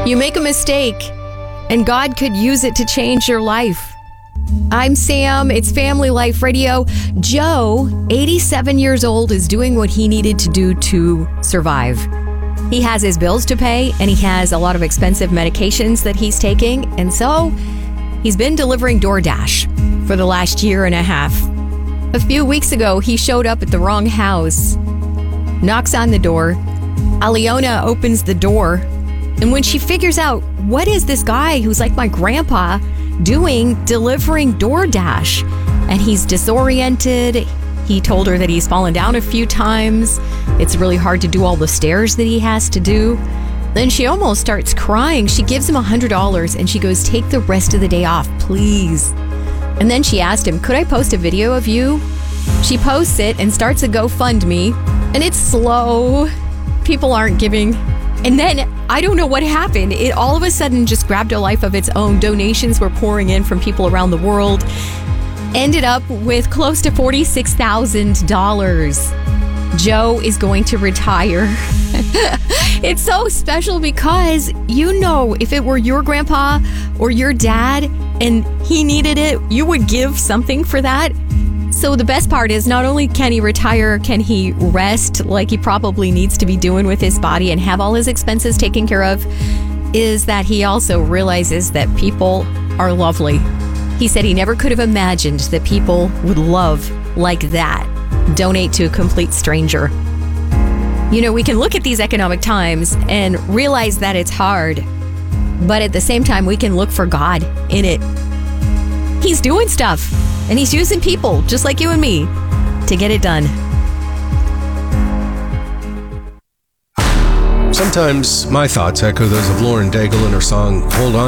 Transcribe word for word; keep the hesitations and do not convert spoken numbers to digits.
You make a mistake, and God could use it to change your life. I'm Sam. It's Family Life Radio. Joe, eighty-seven years old, is doing what he needed to do to survive. He has his bills to pay, and he has a lot of expensive medications that he's taking. And so he's been delivering DoorDash for the last year and a half. A few weeks ago, he showed up at the wrong house, knocks on the door. Aliona opens the door, and when she figures out, what is this guy who's like my grandpa doing delivering DoorDash? And he's disoriented. He told her that he's fallen down a few times. It's really hard to do all the stairs that he has to do. Then she almost starts crying. She gives him one hundred dollars and she goes, take the rest of the day off, please. And then she asked him, could I post a video of you? She posts it and starts a GoFundMe, and it's slow. People aren't giving. And then I don't know what happened. It all of a sudden just grabbed a life of its own. Donations were pouring in from people around the world. Ended up with close to forty-six thousand dollars. Joe is going to retire. It's so special because, you know, if it were your grandpa or your dad and he needed it, you would give something for that. So the best part is, not only can he retire, can he rest like he probably needs to be doing with his body and have all his expenses taken care of, is that he also realizes that people are lovely. He said he never could have imagined that people would love like that. Donate to a complete stranger. You know, we can look at these economic times and realize that it's hard, but at the same time, we can look for God in it. He's doing stuff, and he's using people just like you and me to get it done. Sometimes my thoughts echo those of Lauren Daigle in her song, Hold On.